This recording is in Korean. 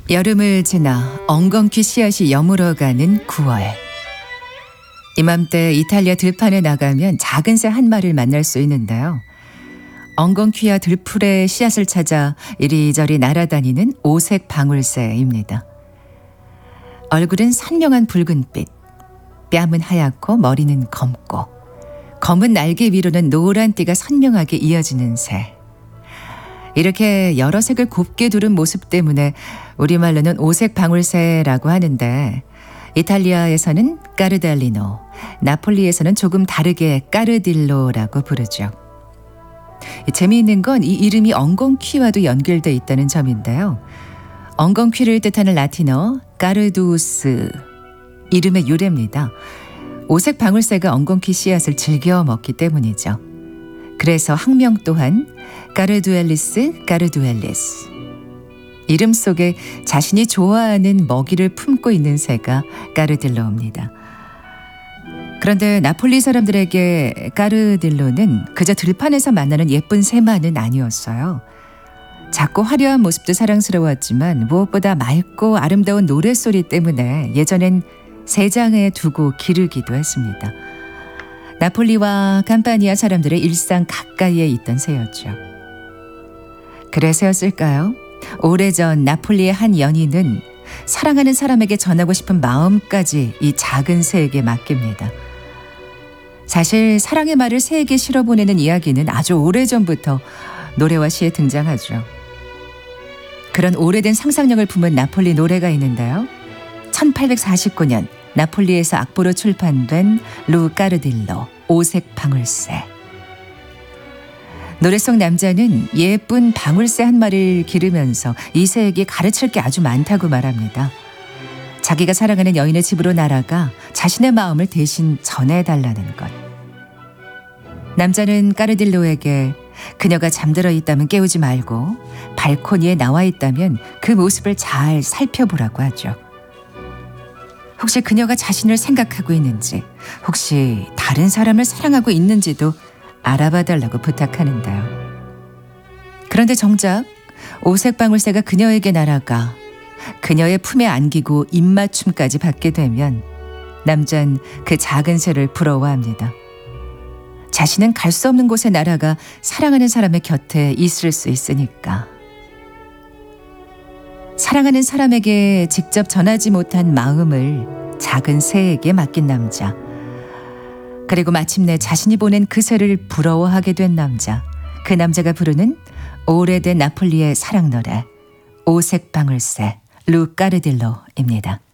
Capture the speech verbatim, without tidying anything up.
여름을 지나 엉겅퀴 씨앗이 여물어가는 구월. 이맘때 이탈리아 들판에 나가면 작은 새 한 마리를 만날 수 있는데요. 엉겅퀴와 들풀의 씨앗을 찾아 이리저리 날아다니는 오색 방울새입니다. 얼굴은 선명한 붉은빛, 뺨은 하얗고 머리는 검고, 검은 날개 위로는 노란 띠가 선명하게 이어지는 새. 이렇게 여러 색을 곱게 두른 모습 때문에 우리말로는 오색 방울새라고 하는데, 이탈리아에서는 까르델리노, 나폴리에서는 조금 다르게 까르딜로라고 부르죠. 재미있는 건 이 이름이 엉겅퀴와도 연결돼 있다는 점인데요. 엉겅퀴를 뜻하는 라틴어 까르두스, 이름의 유래입니다. 오색 방울새가 엉겅퀴 씨앗을 즐겨 먹기 때문이죠. 그래서 학명 또한 까르두엘리스, 까르두엘리스. 이름 속에 자신이 좋아하는 먹이를 품고 있는 새가 까르딜로입니다. 그런데 나폴리 사람들에게 까르딜로는 그저 들판에서 만나는 예쁜 새만은 아니었어요. 작고 화려한 모습도 사랑스러웠지만 무엇보다 맑고 아름다운 노랫소리 때문에 예전엔 새장에 두고 기르기도 했습니다. 나폴리와 감파니아 사람들의 일상 가까이에 있던 새였죠. 그래서였을까요? 오래전 나폴리의 한 연인은 사랑하는 사람에게 전하고 싶은 마음까지 이 작은 새에게 맡깁니다. 사실 사랑의 말을 새에게 실어보내는 이야기는 아주 오래전부터 노래와 시에 등장하죠. 그런 오래된 상상력을 품은 나폴리 노래가 있는데요. 천팔백사십구 년 나폴리에서 악보로 출판된 루 까르딜로, 오색 방울새. 노래 속 남자는 예쁜 방울새 한 마리를 기르면서 이 새에게 가르칠 게 아주 많다고 말합니다. 자기가 사랑하는 여인의 집으로 날아가 자신의 마음을 대신 전해달라는 것. 남자는 까르딜로에게 그녀가 잠들어 있다면 깨우지 말고 발코니에 나와 있다면 그 모습을 잘 살펴보라고 하죠. 혹시 그녀가 자신을 생각하고 있는지, 혹시 다른 사람을 사랑하고 있는지도 알아봐 달라고 부탁하는데요. 그런데 정작 오색 방울새가 그녀에게 날아가 그녀의 품에 안기고 입맞춤까지 받게 되면 남잔 그 작은 새를 부러워합니다. 자신은 갈 수 없는 곳에 날아가 사랑하는 사람의 곁에 있을 수 있으니까. 사랑하는 사람에게 직접 전하지 못한 마음을 작은 새에게 맡긴 남자. 그리고 마침내 자신이 보낸 그 새를 부러워하게 된 남자. 그 남자가 부르는 오래된 나폴리의 사랑 노래, 오색 방울새, 루 까르딜로입니다.